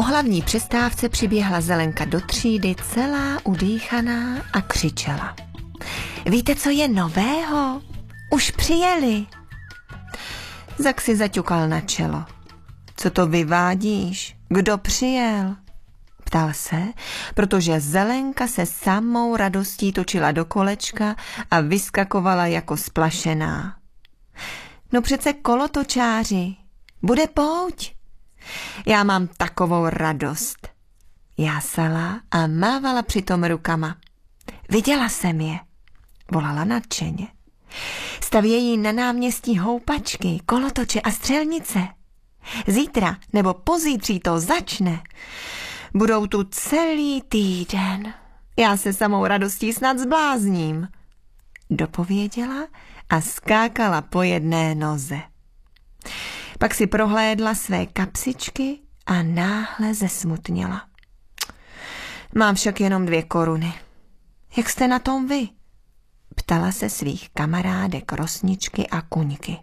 O hlavní přestávce přiběhla Zelenka do třídy celá udýchaná a křičela. Víte, co je nového? Už přijeli. Zak si zaťukal na čelo. Co to vyvádíš? Kdo přijel? Ptal se, protože Zelenka se samou radostí točila do kolečka a vyskakovala jako splašená. No přece kolotočáři, bude pouť. Já mám takovou radost. Jásala a mávala přitom rukama. Viděla jsem je, volala nadšeně. Stavějí na náměstí houpačky, kolotoče a střelnice. Zítra nebo pozítří to začne. Budou tu celý týden. Já se samou radostí snad zblázním. Dopověděla a skákala po jedné noze. Pak si prohlédla své kapsičky a náhle zesmutněla. Mám však jenom 2 koruny. Jak jste na tom vy? Ptala se svých kamarádek Rosničky a Kuňky.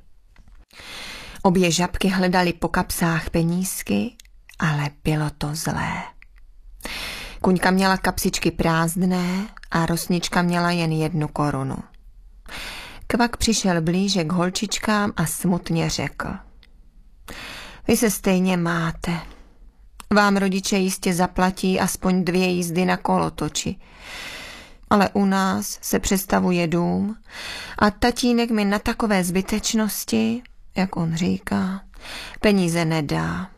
Obě žabky hledaly po kapsách penízky, ale bylo to zlé. Kuňka měla kapsičky prázdné a Rosnička měla jen 1 korunu. Kvak přišel blíže k holčičkám a smutně řekl. Vy se stejně máte. Vám rodiče jistě zaplatí aspoň 2 jízdy na kolotoči. Ale u nás se přestavuje dům a tatínek mi na takové zbytečnosti, jak on říká, peníze nedá.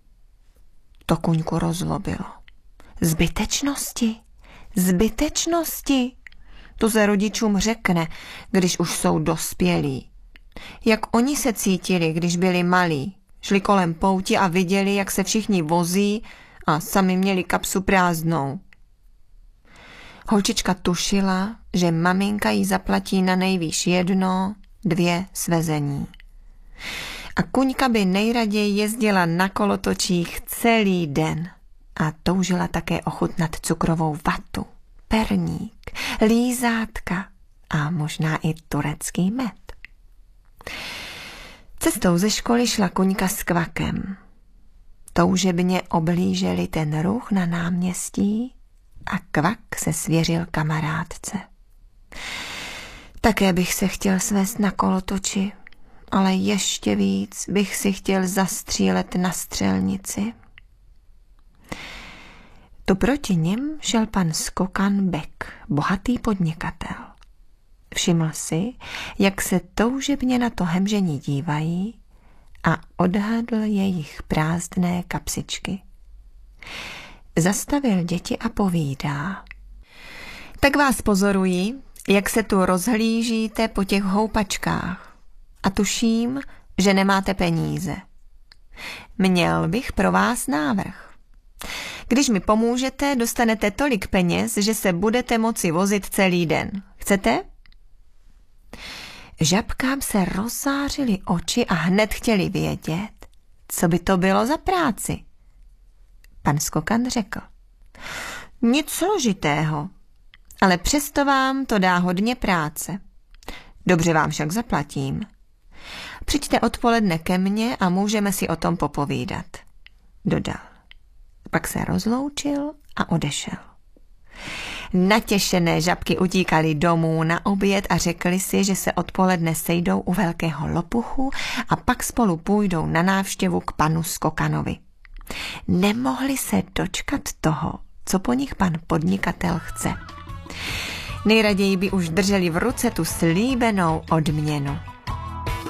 To Kuňku rozlobilo. Zbytečnosti? Zbytečnosti? To se rodičům řekne, když už jsou dospělí. Jak oni se cítili, když byli malí. Šli kolem pouti a viděli, jak se všichni vozí a sami měli kapsu prázdnou. Holčička tušila, že maminka jí zaplatí na nejvýš 1, 2 svezení. A Kuňka by nejraději jezdila na kolotočích celý den a toužila také ochutnat cukrovou vatu, perník, lízátka a možná i turecký med. Cestou ze školy šla Kuňka s Kvakem. Toužebně oblíželi ten ruch na náměstí a Kvak se svěřil kamarádce. Také bych se chtěl svést na kolotoči, ale ještě víc bych si chtěl zastřílet na střelnici. Tu proti něm šel pan Skokan Bek, bohatý podnikatel. Všiml si, jak se toužebně na to hemžení dívají a odhadl jejich prázdné kapsičky. Zastavil děti a povídá. Tak vás pozoruji, jak se tu rozhlížíte po těch houpačkách a tuším, že nemáte peníze. Měl bych pro vás návrh. Když mi pomůžete, dostanete tolik peněz, že se budete moci vozit celý den. Chcete? Žabkám se rozzářily oči a hned chtěli vědět, co by to bylo za práci. Pan Skokan řekl. Nic složitého, ale přesto vám to dá hodně práce. Dobře vám však zaplatím. Přijďte odpoledne ke mně a můžeme si o tom popovídat, dodal. Pak se rozloučil a odešel. Natěšené žabky utíkaly domů na oběd a řekli si, že se odpoledne sejdou u velkého lopuchu a pak spolu půjdou na návštěvu k panu Skokanovi. Nemohli se dočkat toho, co po nich pan podnikatel chce. Nejraději by už drželi v ruce tu slíbenou odměnu.